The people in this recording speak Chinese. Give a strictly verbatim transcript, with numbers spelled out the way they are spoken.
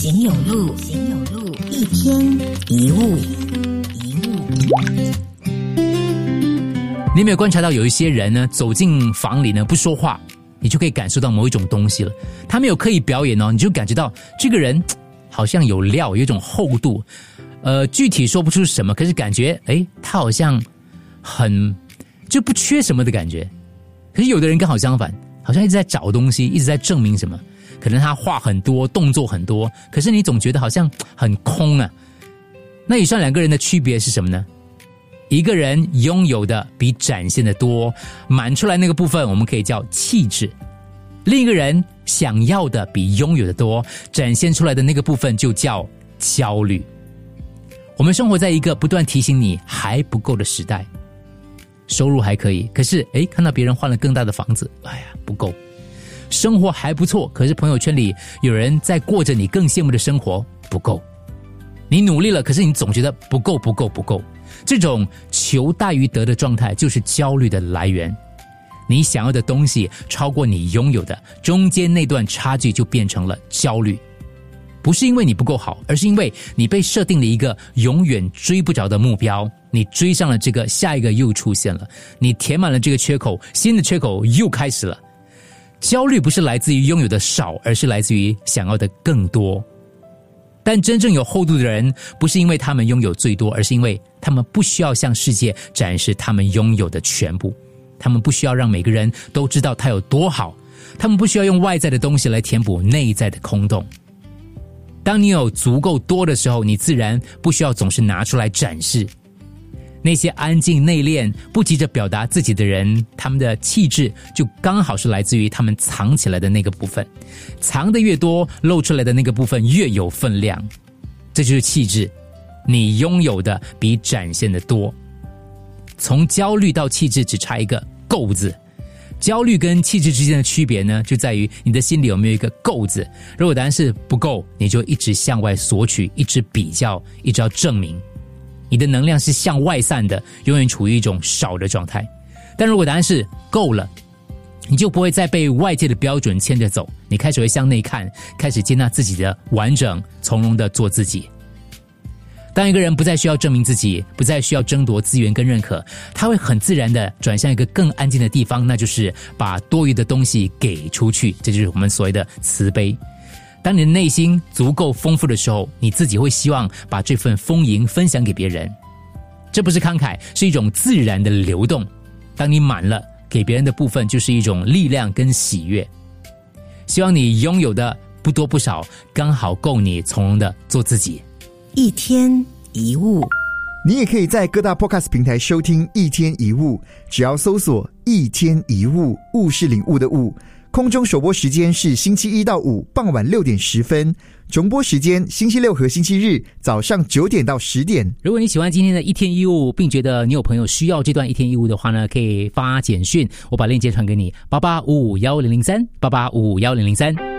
行有路，行有路，一天一物，一物。 你有没有观察到有一些人呢，走进房里呢不说话，你就可以感受到某一种东西了。他没有刻意表演哦，你就感觉到这个人好像有料，有一种厚度。呃，具体说不出什么，可是感觉诶，他好像很就不缺什么的感觉。可是有的人刚好相反，好像一直在找东西，一直在证明什么。可能他话很多，动作很多，可是你总觉得好像很空啊。那以上两个人的区别是什么呢？一个人拥有的比展现的多，满出来那个部分我们可以叫气质；另一个人想要的比拥有的多，展现出来的那个部分就叫焦虑。我们生活在一个不断提醒你还不够的时代，收入还可以，可是诶，看到别人换了更大的房子，哎呀，不够。生活还不错，可是朋友圈里有人在过着你更羡慕的生活，不够。你努力了，可是你总觉得不够不够不够。这种求大于得的状态就是焦虑的来源。你想要的东西超过你拥有的，中间那段差距就变成了焦虑。不是因为你不够好，而是因为你被设定了一个永远追不着的目标，你追上了这个，下一个又出现了，你填满了这个缺口，新的缺口又开始了。焦虑不是来自于拥有的少，而是来自于想要的更多。但真正有厚度的人，不是因为他们拥有最多，而是因为他们不需要向世界展示他们拥有的全部。他们不需要让每个人都知道他有多好，他们不需要用外在的东西来填补内在的空洞。当你有足够多的时候，你自然不需要总是拿出来展示。那些安静内敛不急着表达自己的人，他们的气质就刚好是来自于他们藏起来的那个部分，藏得越多，露出来的那个部分越有分量。这就是气质，你拥有的比展现的多。从焦虑到气质只差一个够字。焦虑跟气质之间的区别呢，就在于你的心里有没有一个够字。如果答案是不够，你就一直向外索取，一直比较，一直要证明。你的能量是向外散的，永远处于一种少的状态。但如果答案是够了，你就不会再被外界的标准牵着走，你开始会向内看，开始接纳自己的完整，从容的做自己。当一个人不再需要证明自己，不再需要争夺资源跟认可，他会很自然的转向一个更安静的地方，那就是把多余的东西给出去。这就是我们所谓的慈悲。当你的内心足够丰富的时候，你自己会希望把这份丰盈分享给别人。这不是慷慨，是一种自然的流动。当你满了，给别人的部分就是一种力量跟喜悦。希望你拥有的不多不少，刚好够你从容的做自己。 一天一物。 你也可以在各大 Podcast 平台收听一天一物，只要搜索一天一物，物是领悟的物。空中首播时间是星期一到五傍晚六点十分，重播时间星期六和星期日早上九点到十点。 如果你喜欢今天的一天一物，并觉得你有朋友需要这段一天一物的话呢，可以发简讯，我把链接传给你，八八五五一零零三，八八五五一零零三。